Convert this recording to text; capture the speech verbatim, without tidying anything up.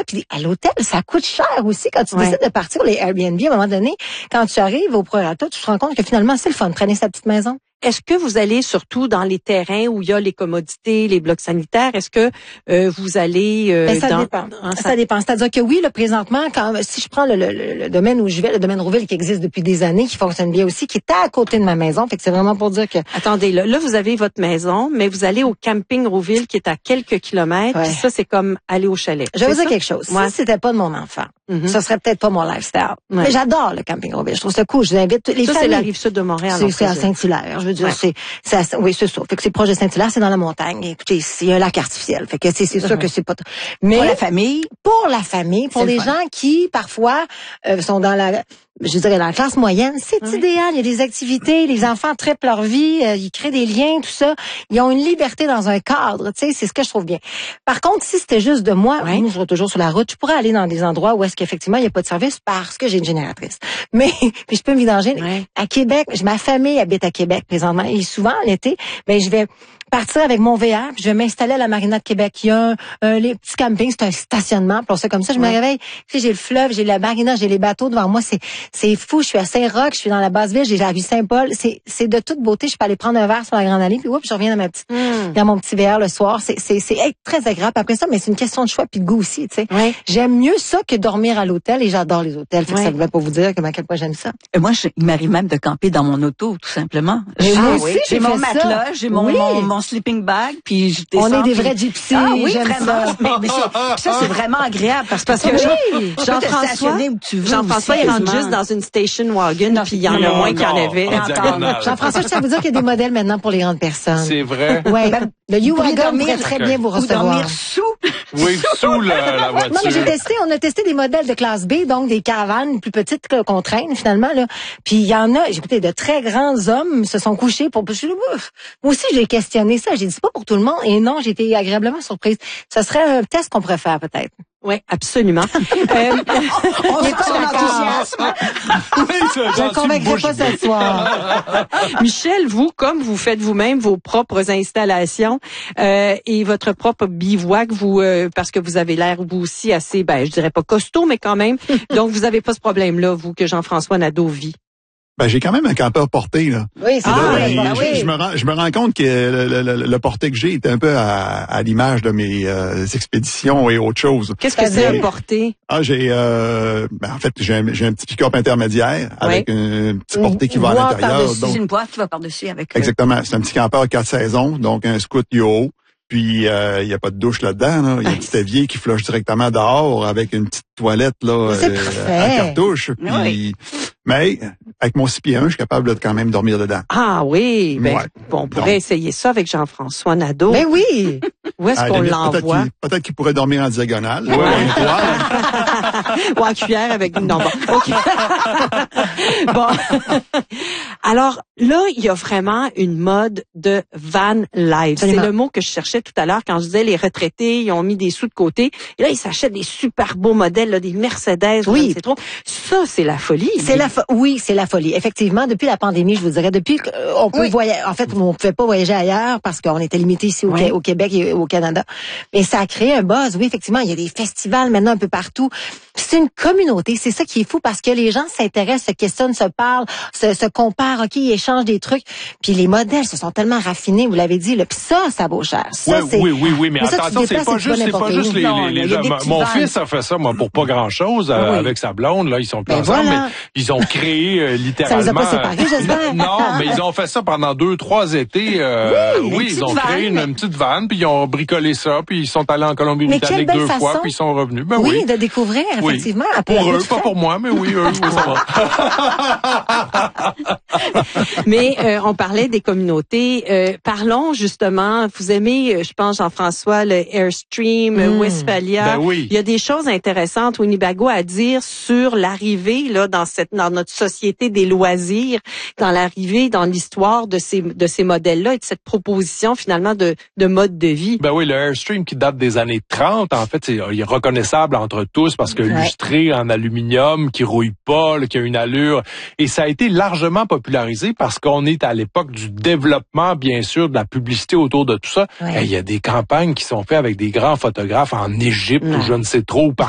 Puis à l'hôtel, ça coûte cher aussi quand tu Ouais. décides de partir. Les Airbnb, à un moment donné, quand tu arrives au prorata, tu te rends compte que finalement, c'est le fun de traîner sa petite maison. Est-ce que vous allez surtout dans les terrains où il y a les commodités, les blocs sanitaires? Est-ce que euh, vous allez euh, Ben, ça dans... dépend. Ah, Ça dépend. C'est-à-dire que oui, là, présentement, quand si je prends le, le, le, le domaine où je vais, le domaine Rouville qui existe depuis des années, qui fonctionne bien aussi, qui est à côté de ma maison, fait que c'est vraiment pour dire que Attendez, là, là, vous avez votre maison, mais vous allez au camping Rouville qui est à quelques kilomètres. Ouais. Puis ça, c'est comme aller au chalet. je vais vous C'est dire ça? quelque chose. Ouais. Si c'était pas de mon enfant, Mhm. ce serait peut-être pas mon lifestyle. Ouais. Mais j'adore le camping Rouville. Je trouve ça cool. Je vous invite les Ça, c'est familles. la rive sud de Montréal. C'est, en c'est à présume. Saint-Hilaire. Je veux dire, Ouais. c'est, c'est à- oui, c'est ça. Fait que c'est proche de Saint-Hilaire, c'est dans la montagne. Écoutez, il y a un lac artificiel. Fait que c'est, c'est sûr que c'est pas, mais Pour la famille. pour la famille, pour C'est le les fun. gens qui, parfois, euh, sont dans la, je dirais, dans la classe moyenne, c'est Oui. idéal. Il y a des activités, les enfants trippent leur vie, euh, ils créent des liens, tout ça. Ils ont une liberté dans un cadre, tu sais, c'est ce que je trouve bien. Par contre, si c'était juste de moi, Ouais. moi, je serais toujours sur la route, je pourrais aller dans des endroits où est-ce qu'effectivement, il n'y a pas de service parce que j'ai une génératrice. Mais, puis je peux me vidanger. Ouais. À Québec, ma famille habite à Québec présentement, et souvent, l'été, ben, je vais partir avec mon V R, puis je vais m'installer à la Marina de Québec. Il y a un, un les petits campings, c'est un stationnement, puis on sait comme ça, je Ouais. me réveille, tu sais, j'ai le fleuve, j'ai la marina, j'ai les bateaux devant moi, c'est c'est fou, je suis à Saint-Roch, je suis dans la Basse-Ville, j'ai la rue Saint-Paul, c'est c'est de toute beauté, je peux aller prendre un verre sur la Grande Allée, puis oups, je reviens dans ma petite Hum. dans mon petit V R le soir, c'est c'est c'est hey, très agréable après ça, mais c'est une question de choix puis de goût aussi, tu sais. Ouais. J'aime mieux ça que dormir à l'hôtel et j'adore les hôtels, fait que Ouais. ça ne veut pas vous dire comment à quel point j'aime ça. Euh, Moi, je, il m'arrive même de camper dans mon auto, tout simplement. Mais J'ai- moi Ah aussi, oui. j'ai j'ai mon fait ça. matelas, j'ai mon, Oui. mon, mon sleeping bag, puis je descends. On est des puis- vrais gypsies, Ah oui, j'aime vraiment. ça. Mais, mais c'est- puis ça, c'est vraiment agréable parce, Parce que que Jean- tu peux te Jean-François, stationner où tu veux. Jean-François, aussi, il rentre quasiment. juste dans une station wagon, Non, puis il y en a non, moins qu'il y en encore. avait. En Encore. diagonale. Jean-François, je tiens à vous dire qu'il y a des modèles maintenant pour les grandes personnes. C'est vrai. Ouais. Ben, Le vous pourriez U-Wagon dormir- pourrait très bien vous Ou recevoir. dormir sous. Oui, sous la, la voiture. Non, mais j'ai testé, on a testé des modèles de classe B, donc des caravanes plus petites que- qu'on traîne finalement, là. Puis il y en a, j'ai écouté, de très grands hommes se sont couchés pour, je suis là, ouf. Moi aussi, j'ai questionné ça. J'ai dit, c'est pas pour tout le monde. Et non, j'ai été agréablement surprise. Ce serait un test qu'on pourrait faire, peut-être. Oui, absolument. euh, On Il est sent pas son d'accord. enthousiasme. Oui, ça, Je j'en ne suis convaincrai bouche pas bée. ce soir. Michel, vous, comme vous faites vous-même vos propres installations euh, et votre propre bivouac, vous euh, parce que vous avez l'air vous aussi assez, ben je dirais pas costaud, mais quand même. Donc vous avez pas ce problème-là, vous, que Jean-François Nadeau vit. Ben, j'ai quand même un campeur porté, là. Oui, c'est Ah, vrai. oui, Et Ben je, oui. je me rends, je me rends compte que le, le, le, le porté que j'ai est un peu à, à l'image de mes euh, expéditions et autres choses. Qu'est-ce que c'est C'est-à-dire? un porté? Ah, j'ai, euh, ben, en fait, j'ai un, j'ai un petit pick-up intermédiaire avec un petit porté qui Une va à boîte l'intérieur. par-dessus. Donc, C'est une boîte qui va par-dessus avec. euh, exactement. C'est un petit campeur quatre saisons, donc un scoot yo. Puis il y a pas de douche là-dedans. Là. Il y a un petit évier qui flush directement dehors avec une petite toilette là C'est euh, parfait. à cartouche. Puis, Oui. mais avec mon six pieds un, je suis capable de quand même dormir dedans. Ah oui, ben Ouais. bon, on pourrait Donc. essayer ça avec Jean-François Nadeau. Mais oui. Où est-ce À la qu'on limite, peut-être l'envoie? qu'il, peut-être qu'il pourrait dormir en diagonale. Ouais. Là, une toile. Ou en cuillère avec... Non, bon, OK. Bon. Alors, là, il y a vraiment une mode de van life. C'est Absolument. le mot que je cherchais tout à l'heure quand je disais les retraités, ils ont mis des sous de côté. Et là, ils s'achètent des super beaux modèles, là, des Mercedes. Oui. C'est trop. Ça, c'est la folie. C'est la fo- oui, c'est la folie. Effectivement, depuis la pandémie, je vous dirais, depuis qu'on peut Oui. voyager, en fait, on pouvait pas voyager ailleurs parce qu'on était limité ici au, Oui. Qué- au Québec et au Canada. Mais ça a créé un buzz. Oui, effectivement, il y a des festivals maintenant un peu partout. C'est une communauté. C'est ça qui est fou parce que les gens s'intéressent, se questionnent, se parlent, se, se comparent, ok, ils échangent des trucs. Puis les modèles se sont tellement raffinés, vous l'avez dit. Là. Puis ça, ça vaut cher. Ça, Oui, c'est. oui, oui, oui, mais, Mais ça, tu attention, c'est déplaces, pas c'est juste, pas c'est pas n'importe juste où. les, Non, les, il y a les- des mon- petits mon vannes. fils a fait ça, moi, pour pas grand chose, Ah oui. avec sa blonde, là, ils sont plus Ben ensemble, voilà. mais ils ont créé, euh, Ça littéralement. les a pas séparés, j'espère. Non, mais ils ont fait ça pendant deux, trois étés, euh, Oui, oui, des ils ont petites créé une, vannes. une petite vanne, puis ils ont bricolé ça, puis ils sont allés en Mais Colombie-Britannique quelle belle deux fois, façon. puis ils sont revenus. Ben oui, oui. de découvrir, Oui. effectivement. à peu- Pour à eux, peu de pas frais. pour moi, mais oui, eux, oui, ça va. Mais euh, on parlait des communautés. Euh, parlons justement, vous aimez, euh, je pense, Jean-François, le Airstream, Mm. euh, Westphalia. Ben oui. Il y a des choses intéressantes, Winnebago, à dire sur l'arrivée là dans cette dans notre société des loisirs, dans l'arrivée, dans l'histoire de ces de ces modèles-là et de cette proposition finalement de de mode de vie. Ben oui, le Airstream qui date des années trente, en fait, c'est, il est reconnaissable entre tous parce que Ouais. lustré en aluminium, qui rouille pas, là, qui a une allure. Et ça a été largement popularisé parce qu'on est à l'époque du développement, bien sûr, de la publicité autour de tout ça. Ouais. Et il y a des campagnes qui sont faites avec des grands photographes en Égypte Ouais. ou je ne sais trop où,